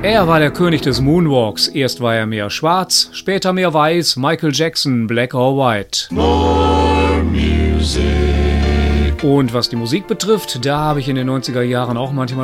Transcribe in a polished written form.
Er war der König des Moonwalks. Erst war er mehr schwarz, später mehr weiß. Michael Jackson, Black or White. More music. Und was die Musik betrifft, da habe ich in den 90er Jahren auch manchmal